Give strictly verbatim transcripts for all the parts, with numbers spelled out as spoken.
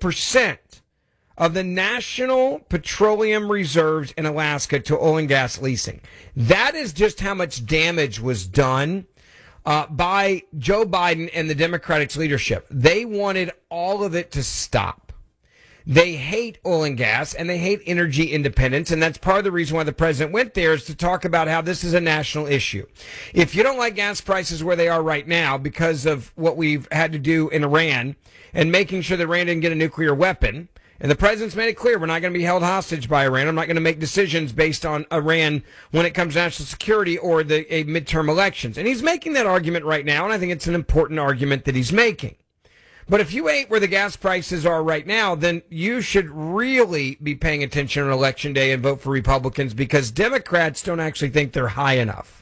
percent of the national petroleum reserves in Alaska to oil and gas leasing. That is just how much damage was done uh, by Joe Biden and the Democratic leadership. They wanted all of it to stop. They hate oil and gas, and they hate energy independence, and that's part of the reason why the president went there, is to talk about how this is a national issue. If you don't like gas prices where they are right now because of what we've had to do in Iran and making sure that Iran didn't get a nuclear weapon, and the president's made it clear we're not going to be held hostage by Iran. I'm not going to make decisions based on Iran when it comes to national security or the a midterm elections. And he's making that argument right now, and I think it's an important argument that he's making. But if you hate where the gas prices are right now, then you should really be paying attention on election day and vote for Republicans, because Democrats don't actually think they're high enough.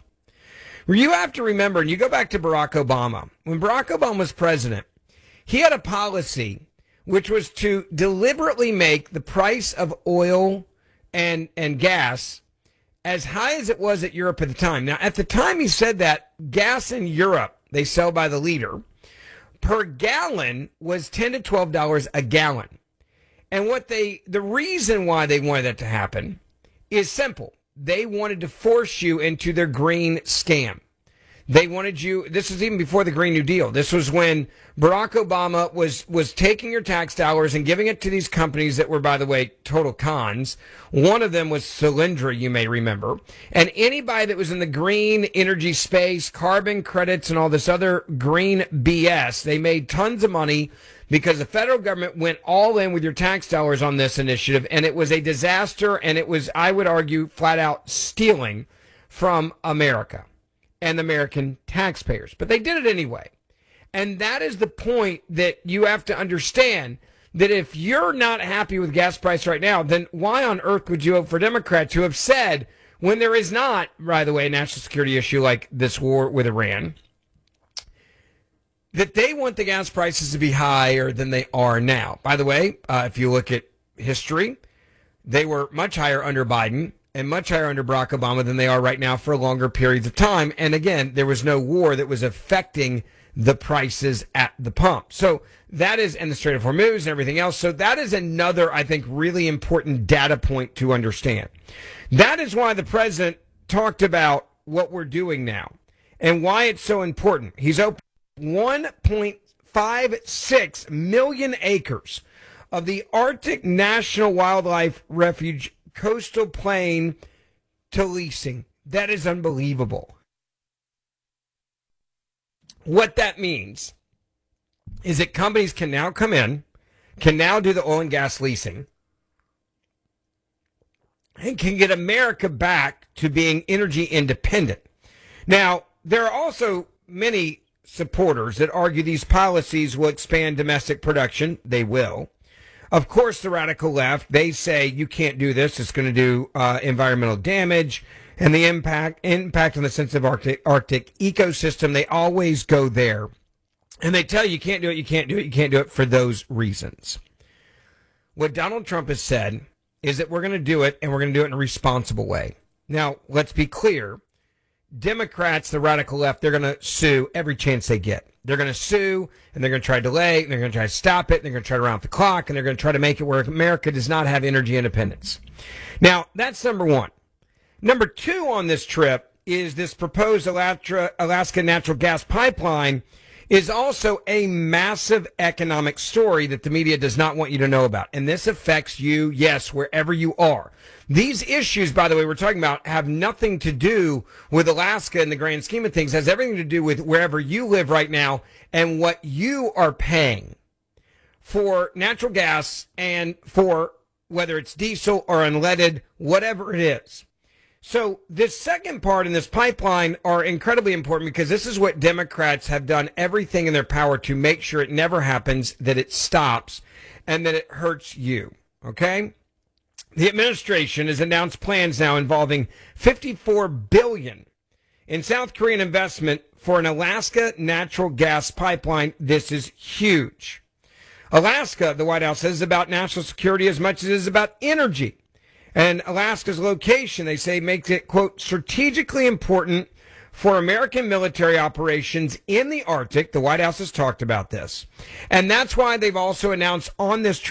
You have to remember, and you go back to Barack Obama. When Barack Obama was president, he had a policy which was to deliberately make the price of oil and, and gas as high as it was at Europe at the time. Now, at the time he said that, gas in Europe, they sell by the liter, per gallon was ten to twelve dollars a gallon. And what they, the reason why they wanted that to happen is simple. They wanted to force you into their green scam. They wanted you, this was even before the Green New Deal. This was when Barack Obama was, was taking your tax dollars and giving it to these companies that were, by the way, total cons. One of them was Solyndra, you may remember. And anybody that was in the green energy space, carbon credits and all this other green B S, they made tons of money because the federal government went all in with your tax dollars on this initiative. And it was a disaster. And it was, I would argue, flat out stealing from America and the American taxpayers. But they did it anyway. And that is the point that you have to understand, that if you're not happy with gas price right now, then why on earth would you vote for Democrats who have said, when there is not, by the way, a national security issue like this war with Iran, that they want the gas prices to be higher than they are now. By the way, uh, if you look at history, they were much higher under Biden and much higher under Barack Obama than they are right now for longer periods of time. And again, there was no war that was affecting the prices at the pump. So that is, and the Strait of Hormuz and everything else. So that is another, I think, really important data point to understand. That is why the president talked about what we're doing now and why it's so important. He's opened one point five six million acres of the Arctic National Wildlife Refuge coastal plain to leasing. That is unbelievable. What that means is that companies can now come in, can now do the oil and gas leasing, and can get America back to being energy independent. Now, there are also many supporters that argue these policies will expand domestic production. They will. Of course, the radical left, they say you can't do this. It's going to do uh, environmental damage and the impact impact on the sensitive Arctic, Arctic ecosystem. They always go there. And they tell you you can't do it, you can't do it, you can't do it for those reasons. What Donald Trump has said is that we're going to do it, and we're going to do it in a responsible way. Now, let's be clear. Democrats, the radical left, they're going to sue every chance they get. They're going to sue, and they're going to try to delay, and they're going to try to stop it, and they're going to try to round the clock, and they're going to try to make it where America does not have energy independence. Now, that's number one. Number two on this trip is this proposed Alaska natural gas pipeline is also a massive economic story that the media does not want you to know about. And this affects you, yes, wherever you are. These issues, by the way, we're talking about have nothing to do with Alaska in the grand scheme of things. It has everything to do with wherever you live right now and what you are paying for natural gas and for whether it's diesel or unleaded, whatever it is. So this second part in this pipeline are incredibly important because this is what Democrats have done everything in their power to make sure it never happens, that it stops, and that it hurts you. Okay? The administration has announced plans now involving fifty-four billion dollars in South Korean investment for an Alaska natural gas pipeline. This is huge. Alaska, the White House says, is about national security as much as it is about energy. And Alaska's location, they say, makes it, quote, strategically important for American military operations in the Arctic. The White House has talked about this. And that's why they've also announced on this